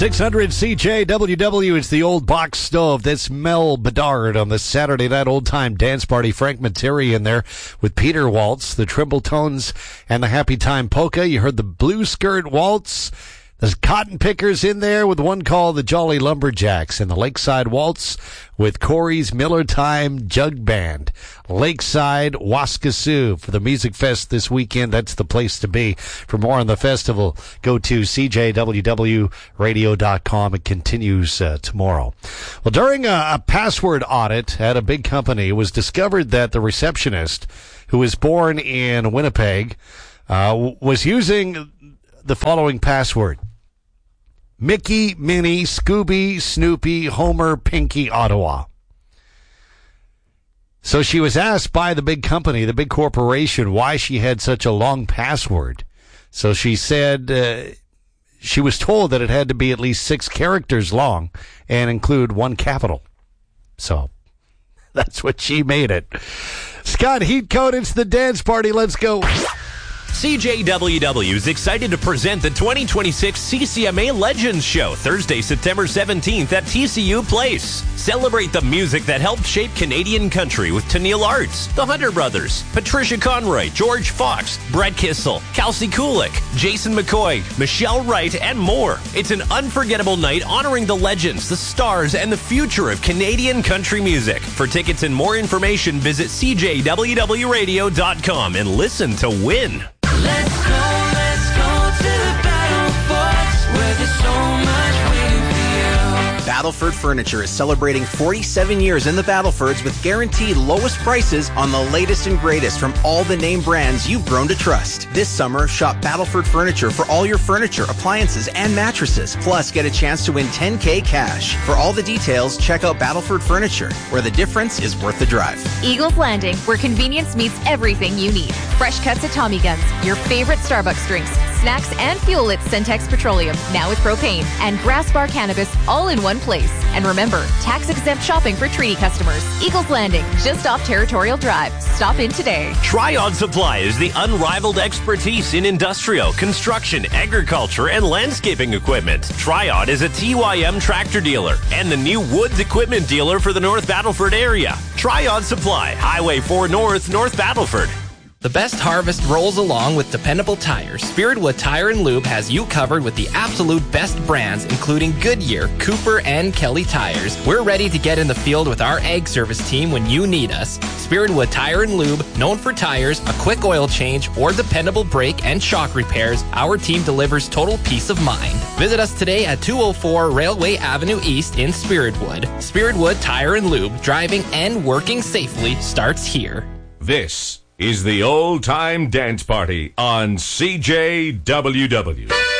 600 CJWW. It's the old box stove. That's Mel Bedard on the Saturday Night Old Time Dance Party. Frank Materi in there with Peter Waltz, the Trimble Tones, and the Happy Time Polka. You heard the Blue Skirt Waltz. There's Cotton Pickers in there with one called the Jolly Lumberjacks, and the Lakeside Waltz with Corey's Miller Time Jug Band. Lakeside Waskasoo for the Music Fest this weekend. That's the place to be. For more on the festival, go to cjwwradio.com. It continues tomorrow. Well, during a password audit at a big company, it was discovered that the receptionist, who was born in Winnipeg, was using the following password: Mickey, Minnie, Scooby, Snoopy, Homer, Pinky, Ottawa. So she was asked by the big company, the big corporation, why she had such a long password. So she said she was told that it had to be at least 6 characters long and include 1 capital. So that's what she made it. Scott Heatcoat, it's the dance party. Let's go. CJWW is excited to present the 2026 CCMA Legends Show Thursday, September 17th at TCU Place. Celebrate the music that helped shape Canadian country with Tennille Arts, the Hunter Brothers, Patricia Conroy, George Fox, Brett Kissel, Kelsey Kulik, Jason McCoy, Michelle Wright, and more. It's an unforgettable night honoring the legends, the stars, and the future of Canadian country music. For tickets and more information, visit CJWWRadio.com and listen to win. Let's go to the battle forts where there's so much waiting for you. Battleford Furniture is celebrating 47 years in the Battlefords with guaranteed lowest prices on the latest and greatest from all the name brands you've grown to trust. This summer, shop Battleford Furniture for all your furniture, appliances, and mattresses. Plus, get a chance to win $10K cash. For all the details, check out Battleford Furniture, where the difference is worth the drive. Eagles Landing, where convenience meets everything you need. Fresh cuts at Tommy Guns, your favorite Starbucks drinks, snacks, and fuel at Centex Petroleum, now with propane, and Grass Bar Cannabis, all in one place. And remember, tax-exempt shopping for treaty customers. Eagles Landing, just off Territorial Drive. Stop in today. Triod Supply is the unrivaled expertise in industrial, construction, agriculture, and landscaping equipment. Triod is a TYM tractor dealer and the new Woods equipment dealer for the North Battleford area. Triod Supply, Highway 4 North, North Battleford. The best harvest rolls along with dependable tires. Spirit Wood Tire and Lube has you covered with the absolute best brands, including Goodyear, Cooper, and Kelly tires. We're ready to get in the field with our ag service team when you need us. Spirit Wood Tire and Lube, known for tires, a quick oil change, or dependable brake and shock repairs, our team delivers total peace of mind. Visit us today at 204 Railway Avenue East in Spirit Wood. Spirit Wood Tire and Lube, driving and working safely starts here. This is the Old Time Dance Party on CJWW.